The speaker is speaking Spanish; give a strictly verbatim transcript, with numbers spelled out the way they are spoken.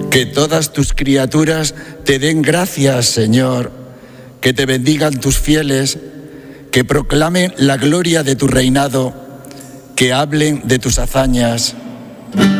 Que todas tus criaturas te den gracias, Señor, que te bendigan tus fieles, que proclamen la gloria de tu reinado, que hablen de tus hazañas.